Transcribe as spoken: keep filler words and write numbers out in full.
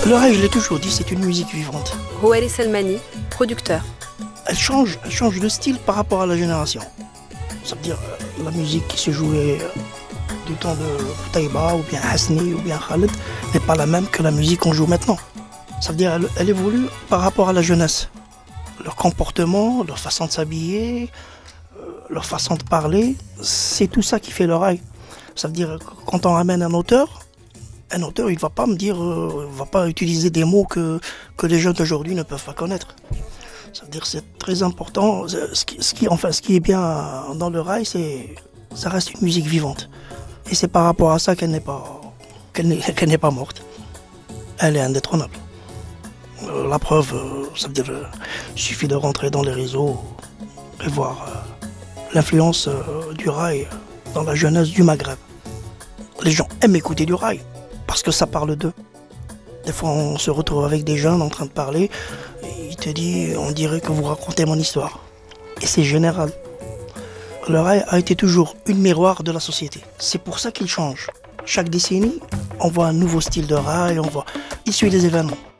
Le rail, je l'ai toujours dit, c'est une musique vivante. Rouhel Selmani, producteur. Elle change, elle change de style par rapport à la génération. Ça veut dire euh, la musique qui se jouait euh, du temps de Taïba ou bien Hasni ou bien Khaled n'est pas la même que la musique qu'on joue maintenant. Ça veut dire elle, elle évolue par rapport à la jeunesse. Leur comportement, leur façon de s'habiller, euh, leur façon de parler, c'est tout ça qui fait le rail. Ça veut dire que quand on ramène un auteur, un auteur, il ne va pas me dire, euh, il va pas utiliser des mots que, que les jeunes d'aujourd'hui ne peuvent pas connaître. Ça veut dire que c'est très important. Ce qui, ce qui, enfin, ce qui est bien dans le rail, c'est ça reste une musique vivante. Et c'est par rapport à ça qu'elle n'est pas, qu'elle n'est, qu'elle n'est pas morte. Elle est indétrônable. Euh, la preuve, euh, ça veut dire, euh, il suffit de rentrer dans les réseaux et voir euh, l'influence euh, du rail dans la jeunesse du Maghreb. Les gens aiment écouter du rail parce que ça parle d'eux. Des fois, on se retrouve avec des jeunes en train de parler. Et il te dit, on dirait que vous racontez mon histoire. Et c'est général. Le rail a été toujours une miroir de la société. C'est pour ça qu'il change. Chaque décennie, on voit un nouveau style de rail, on voit, il suit des événements.